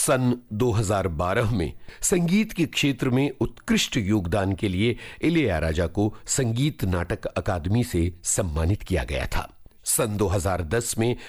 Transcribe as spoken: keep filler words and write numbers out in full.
सन दो हज़ार बारह में संगीत के क्षेत्र में उत्कृष्ट योगदान के लिए इलैयाराजा को संगीत नाटक अकादमी से सम्मानित किया गया था। सन दो हज़ार दस में